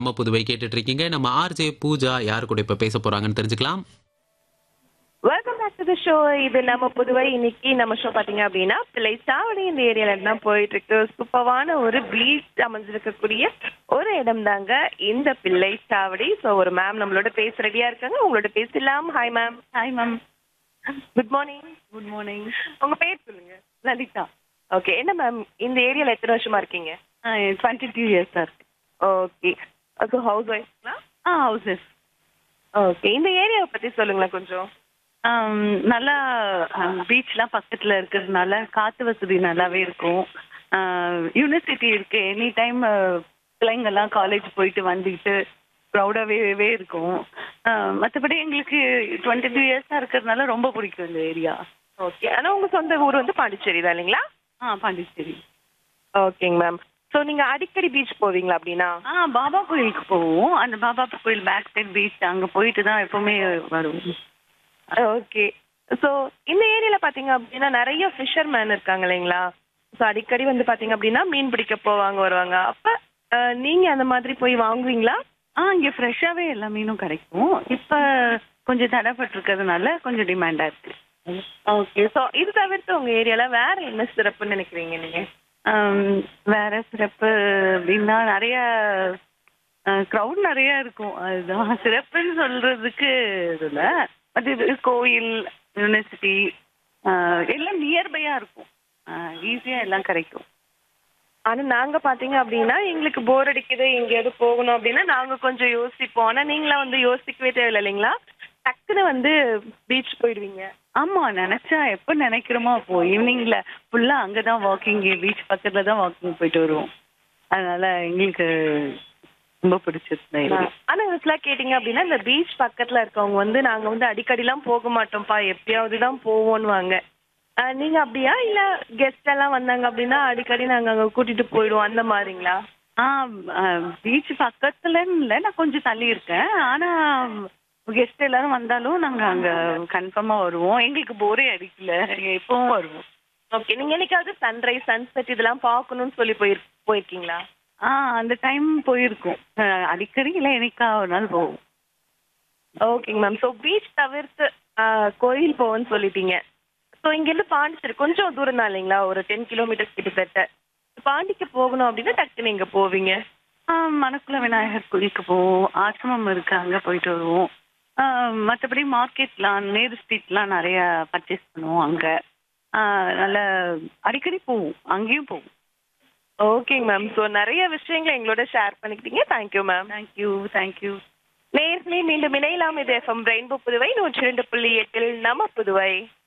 நம்ம புதுவை கேட்டுட்டு இருக்கீங்க. நம்ம ஆர்ஜே பூஜா யாரு கூட இப்ப பேச போறாங்கன்னு தெரிஞ்சுக்கலாம். Welcome back to the show. இது நம்ம புதுவை. இன்னைக்கு நம்ம ஷோ பாத்தீங்க அப்படின்னா பிள்ளைச்சாவடி இந்த ஏரியால தான் போயிட்டு இருக்கு. சூப்பரான ஒரு பீச் அமைஞ்சிருக்கக்கூடிய ஒரு இடம் தாங்க இந்த பிள்ளைச்சாவடி. ஸோ ஒரு மேம் நம்மளோட பேச ரெடியா இருக்காங்க. உங்களோட பேசலாம். Hi ma'am. Hi ma'am. Good morning. Good morning. உங்க பேர் சொல்லுங்க. லலிதா. ஓகே. என்ன மேம் இந்த ஏரியால எத்தனை வருஷமா இருக்கீங்க? 22 இயர்ஸ் இருக்கு. Okay. So how's ஒய்ஃப்ங்களா? Houses. Okay. இந்த ஏரியாவை பத்தி சொல்லுங்களேன் கொஞ்சம். நல்லா பீச்லாம் பக்கத்தில் இருக்கிறதுனால காற்று வசதி நல்லாவே இருக்கும். யூனிவர்சிட்டி இருக்கு. எனி டைம் பிள்ளைங்கள்லாம் காலேஜ் போயிட்டு வந்துக்கிட்டு ப்ரௌடாகவே இருக்கும். மற்றபடி எங்களுக்கு 22 இயர்ஸாக இருக்கிறதுனால ரொம்ப பிடிக்கும் இந்த ஏரியா. ஓகே. ஆனால் உங்க சொந்த ஊர் வந்து பாண்டிச்சேரி தான் இல்லைங்களா? பாண்டிச்சேரி. ஓகேங்க மேம். ஸோ நீங்க அடிக்கடி பீச் போவீங்களா அப்படின்னா? பாபா கோயிலுக்கு போவோம். அந்த பாபா கோயில் பேக் சைட் பீச் அங்கே போயிட்டு தான் எப்பவுமே வருவோம். ஓகே. ஸோ இந்த ஏரியால பாத்தீங்க அப்படின்னா நிறைய ஃபிஷர்மேன் இருக்காங்க இல்லைங்களா? ஸோ அடிக்கடி வந்து பாத்தீங்க அப்படின்னா மீன் பிடிக்க போவாங்க வருவாங்க. அப்ப நீங்க அந்த மாதிரி போய் வாங்குவீங்களா? இங்கே ஃப்ரெஷ்ஷாகவே எல்லா மீனும் கிடைக்கும். இப்போ கொஞ்சம் தடைப்பட்டிருக்கிறதுனால கொஞ்சம் டிமாண்டாக இருக்கு. ஓகே. ஸோ இது தவிர்த்து உங்க ஏரியால வேற என்ன சிறப்புன்னு நினைக்கிறீங்க நீங்க? வேற சிறப்பு அப்படின்னா நிறைய க்ரௌட் நிறைய இருக்கும். அதுதான் சிறப்புன்னு சொல்றதுக்கு இதில். பட் இது கோயில், யூனிவர்சிட்டி எல்லாம் நியர்பையாக இருக்கும். ஈஸியாக எல்லாம் கிடைக்கும். ஆனா நாங்க பாத்தீங்க அப்படின்னா எங்களுக்கு போர் அடிக்குது எங்கேயாவது போகணும் அப்படின்னா நாங்க கொஞ்சம் யோசிப்போம். ஆனா நீங்களாம் வந்து யோசிக்கவே தேவையில்லை இல்லைங்களா? டக்குன்னு வந்து பீச் போயிடுவீங்க. ஆமாம், நினச்சா எப்போ நினைக்கிறோமோ அப்போ ஈவினிங்கில் ஃபுல்லாக அங்கே தான் வாக்கிங், பீச் பக்கத்தில் தான் வாக்கிங் போயிட்டு வருவோம். அதனால் எங்களுக்கு ரொம்ப பிடிச்சிருந்தேன். ஆனா இதெல்லாம் கேட்டீங்க அப்படின்னா இந்த பீச் பக்கத்துல இருக்கவங்க வந்து நாங்க வந்து அடிக்கடிலாம் போக மாட்டோம்ப்பா, எப்பயாவது தான் போவோன்னுவாங்க. நீங்க அப்படியா? இல்ல கெஸ்ட் எல்லாம் வந்தாங்க அப்படின்னா அடிக்கடி நாங்க அங்க கூட்டிட்டு போயிடுவோம் அந்த மாதிரிங்களா? பீச் பக்கத்துலன்னு இல்லை, நான் கொஞ்சம் தள்ளி இருக்கேன். ஆனால் கெஸ்ட் எல்லாரும் வந்தாலும் நாங்கள் அங்கே கன்ஃபார்மாக வருவோம். எங்களுக்கு போரே அடிக்கல, எப்பவும் வருவோம். ஓகே. நீங்க என்னைக்காவது சன்ரைஸ் சன்செட் இதெல்லாம் பார்க்கணும்னு சொல்லி போயிருக்கீங்களா? அந்த டைம் போயிருக்கோம். அடிக்கடி இல்லை, என்னைக்கா ஒரு நாள் போவோம். ஓகேங்க மேம். ஸோ பீச் தவிர்த்து கோயில் போவோன்னு சொல்லிட்டீங்க. ஸோ இங்கேருந்து பாண்டிச்சேரி கொஞ்சம் தூரம் தான் இல்லைங்களா? ஒரு 10 கிலோமீட்டர்ஸ் கிட்டத்தட்ட. பாண்டிக்கு போகணும் அப்படின்னா டக்குன்னு எங்க போவீங்க? மணக்குள விநாயகர் கோயிலுக்கு போவோம். ஆசிரமம் இருக்கு, அங்கே போயிட்டு வருவோம். மற்றபடி மார்க்கெட்லாம், நேரு ஸ்ட்ரீட்லாம் நிறைய பர்ச்சேஸ் பண்ணுவோம். அங்கே நல்ல அடிக்கடி போவோம், அங்கேயும் போவோம். ஓகேங்க மேம். ஸோ நிறைய விஷயங்களை எங்களோட ஷேர் பண்ணிக்கிட்டீங்க. Thank you ma'am. தேங்க்யூ. நேயர்களே, மீண்டும் இணையலாம். இது எஃப்எம் ரெயின்போ புதுவை 102.8 நம்ம புதுவை.